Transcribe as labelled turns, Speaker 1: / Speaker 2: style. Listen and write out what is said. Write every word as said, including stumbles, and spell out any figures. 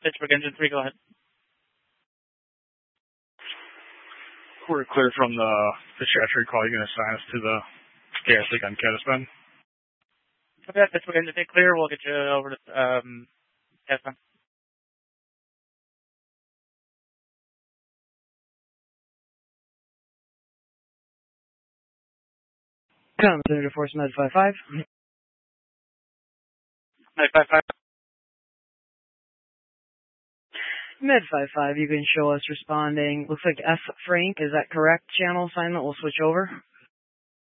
Speaker 1: Pittsburgh Engine three, go ahead.
Speaker 2: We're clear from the Fisher call. You're going to assign us to the gas leak on Caddispen.
Speaker 1: Okay, Pittsburgh Engine three clear. We'll get you over to um, Caddispen.
Speaker 3: Come to Force Med five five.
Speaker 1: Med five five.
Speaker 3: Med five five, you can show us responding. Looks like F Frank, is that correct? Channel assignment, we'll switch over.